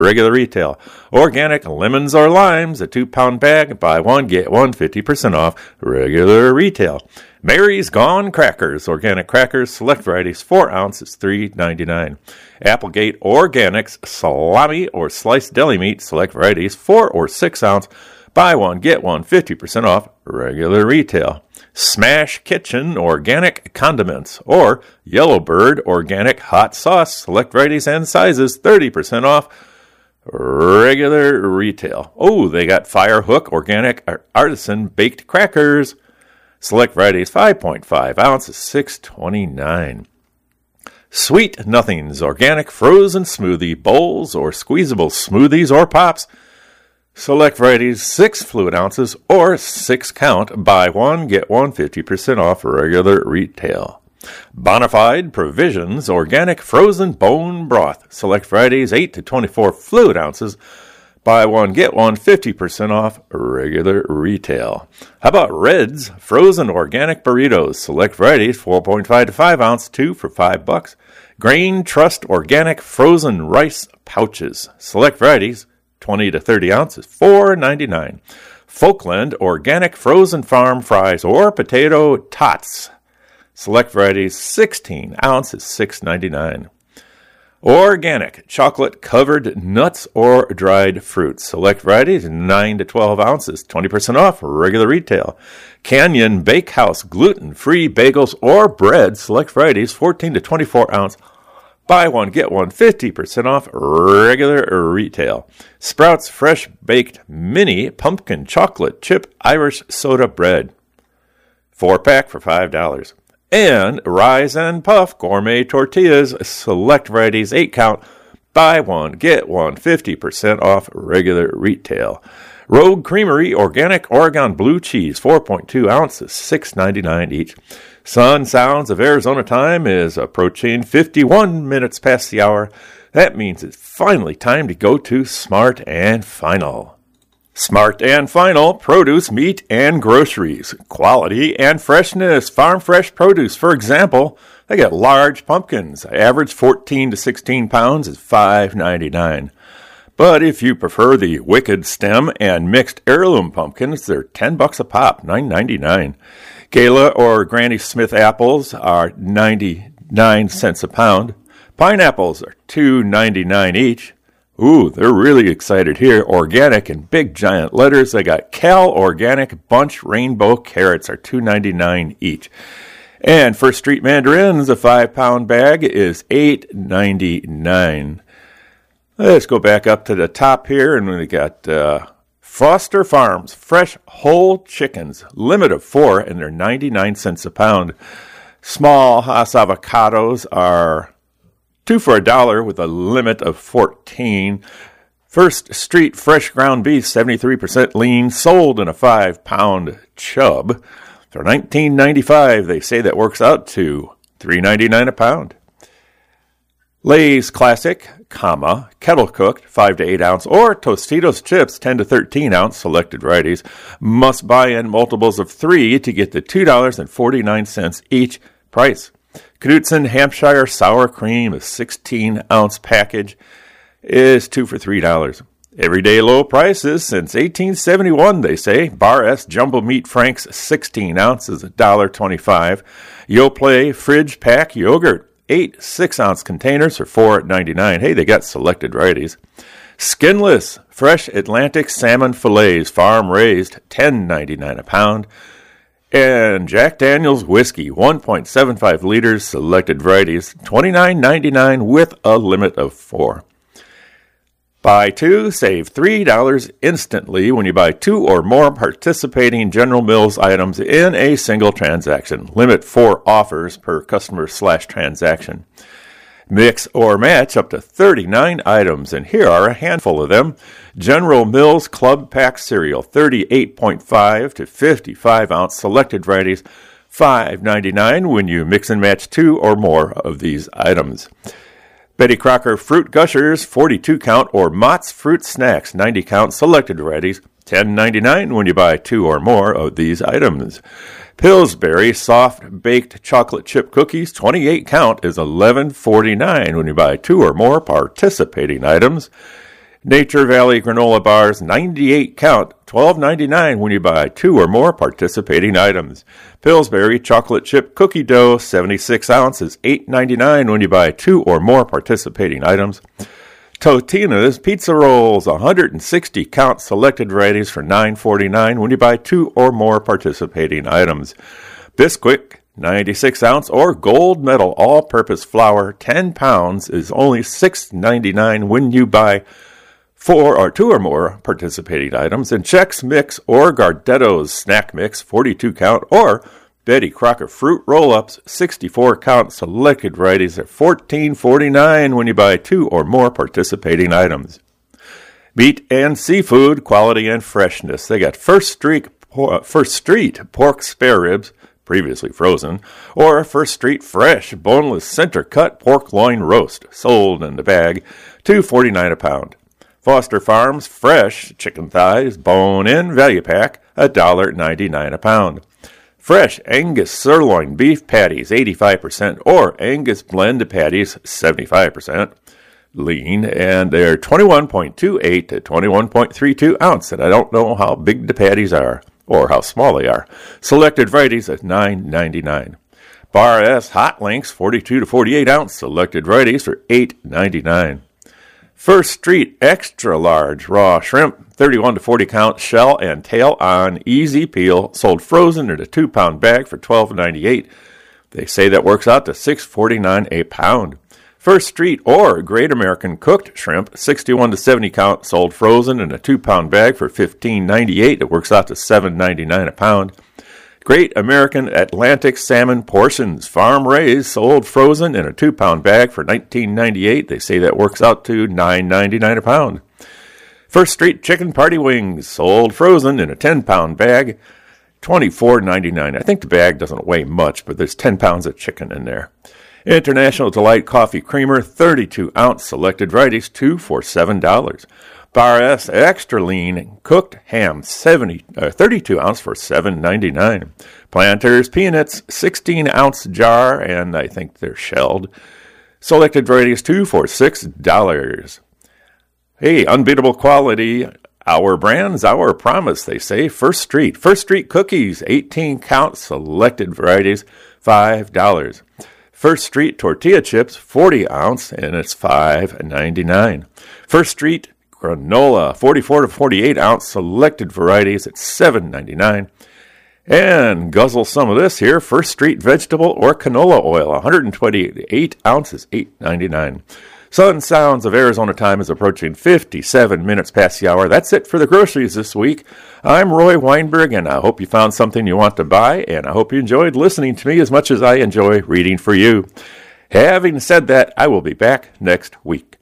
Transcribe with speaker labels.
Speaker 1: regular retail. Organic lemons or limes, a 2-pound bag, buy one, get one, 50% off, regular retail. Mary's Gone Crackers, organic crackers, select varieties, 4 ounces, $3.99. Applegate Organics, salami or sliced deli meat, select varieties, 4 or 6 ounce, buy one, get one, 50% off, regular retail. Smash Kitchen Organic Condiments or Yellowbird Organic Hot Sauce, select varieties and sizes, 30% off, regular retail. Oh, they got Firehook Organic Artisan Baked Crackers, select varieties, 5.5 ounces, $6.29. Sweet Nothings Organic Frozen Smoothie Bowls or Squeezable Smoothies or Pops, select varieties, 6 fluid ounces or 6 count, buy one, get one, 50% off, regular retail. Bonafide Provisions Organic Frozen Bone Broth, select varieties, 8 to 24 fluid ounces, buy one, get one, 50% off, regular retail. How about Red's Frozen Organic Burritos, select varieties, 4.5 to 5 ounce, 2 for $5. Grain Trust Organic Frozen Rice Pouches, select varieties, 20 to 30 ounces, $4.99. Folkland Organic Frozen Farm Fries or Potato Tots, select varieties, 16 ounces, $6.99. Organic Chocolate Covered Nuts or Dried Fruits, select varieties, 9 to 12 ounces, 20% off, regular retail. Canyon Bakehouse Gluten-Free Bagels or Bread, select varieties, 14 to 24 ounce, buy one, get one, 50% off, regular retail. Sprouts Fresh Baked Mini Pumpkin Chocolate Chip Irish Soda Bread, 4-pack for $5. And Rise and Puff Gourmet Tortillas, select varieties, 8 count, buy one, get one, 50% off, regular retail. Rogue Creamery Organic Oregon Blue Cheese, 4.2 ounces, $6.99 each. Sun Sounds of Arizona time is approaching 51 minutes past the hour. That means it's finally time to go to Smart and Final. Smart and Final, produce, meat, and groceries. Quality and freshness. Farm fresh produce, for example, they got large pumpkins. Average 14 to 16 pounds is $5.99. But if you prefer the Wicked Stem and mixed heirloom pumpkins, they're $10 a pop, $9.99. Gala or Granny Smith apples are 99 cents a pound. Pineapples are $2.99 each. Ooh, they're really excited here. Organic in big giant letters. They got Cal Organic Bunch Rainbow Carrots are $2.99 each. And for street mandarins, a 5-pound bag is $8.99. Let's go back up to the top here, and we got Foster Farms Fresh Whole Chickens, limit of 4, and they're 99 cents a pound. Small Hass avocados are 2 for $1 with a limit of 14. First Street Fresh Ground Beef, 73% lean, sold in a 5-pound chub. For $19.95, they say that works out to $3.99 a pound. Lay's Classic, kettle cooked, 5 to 8 ounce, or Tostitos chips, 10 to 13 ounce, selected varieties. Must buy in multiples of 3 to get the $2.49 each price. Knudsen Hampshire Sour Cream, a 16-ounce package, is 2 for $3. Everyday low prices since 1871, they say. Bar S Jumbo Meat Franks, 16 ounces, $1.25. Yoplait Fridge Pack Yogurt, 8 6-ounce containers for $4.99. Hey, they got selected varieties. Skinless Fresh Atlantic Salmon Fillets, farm-raised, $10.99 a pound. And Jack Daniel's Whiskey, 1.75 liters, selected varieties, $29.99 with a limit of 4. Buy 2, save $3 instantly when you buy 2 or more participating General Mills items in a single transaction. Limit 4 offers per customer/transaction. Mix or match up to 39 items, and here are a handful of them. General Mills Club Pack Cereal, 38.5 to 55-ounce selected varieties, $5.99 when you mix and match 2 or more of these items. Betty Crocker Fruit Gushers, 42-count, or Mott's Fruit Snacks, 90-count, selected varieties, $10.99 when you buy 2 or more of these items. Pillsbury Soft Baked Chocolate Chip Cookies, 28-count, is $11.49 when you buy 2 or more participating items. Nature Valley granola bars, 98 count, $12.99 when you buy 2 or more participating items. Pillsbury chocolate chip cookie dough, 76 ounces, $8.99 when you buy 2 or more participating items. Totino's pizza rolls, 160 count selected varieties for $9.49 when you buy 2 or more participating items. Bisquick, 96 ounce or gold medal all-purpose flour, 10 pounds is only $6.99 when you buy 4 or 2 or more participating items. And Chex Mix or Gardetto's snack mix, 42 count, or Betty Crocker fruit roll-ups, 64 count selected varieties at $14.49 when you buy 2 or more participating items. Meat and seafood, quality and freshness. They got First Street pork spare ribs, previously frozen, or First Street fresh boneless center cut pork loin roast, sold in the bag, $2.49 a pound. Foster Farms fresh chicken thighs, bone-in value pack, $1.99 a pound. Fresh Angus sirloin beef patties, 85%, or Angus blend patties, 75%. Lean, and they're 21.28 to 21.32 ounce, and I don't know how big the patties are or how small they are. Selected varieties at $9.99. Bar S Hot Links, 42 to 48 ounce, selected varieties for $8.99. First Street Extra Large Raw Shrimp, 31 to 40 count, shell and tail on easy peel, sold frozen in a 2-pound bag for $12.98. They say that works out to $6.49 a pound. First Street or Great American Cooked Shrimp, 61 to 70 count, sold frozen in a 2-pound bag for $15.98. It works out to $7.99 a pound. Great American Atlantic Salmon Portions, farm raised, sold frozen in a 2-pound bag for $19.98. They say that works out to $9.99 a pound. First Street Chicken Party Wings, sold frozen in a 10-pound bag, $24.99. I think the bag doesn't weigh much, but there's 10 pounds of chicken in there. International Delight Coffee Creamer, 32 ounce, selected varieties, 2 for $7. Bar S Extra Lean Cooked Ham, 32 ounce for $7.99. Planters Peanuts, 16 ounce jar, and I think they're shelled. Selected varieties, 2 for $6. Hey, unbeatable quality. Our brands, our promise, they say. First Street cookies, 18 count, selected varieties, $5. First Street tortilla chips, 40 ounce, and it's $5.99. First Street granola, 44 to 48 ounce, selected varieties at $7.99. And guzzle some of this here. First Street vegetable or canola oil, 128 ounces, $8.99. Sun Sounds of Arizona time is approaching 57 minutes past the hour. That's it for the groceries this week. I'm Roy Weinberg, and I hope you found something you want to buy, and I hope you enjoyed listening to me as much as I enjoy reading for you. Having said that, I will be back next week.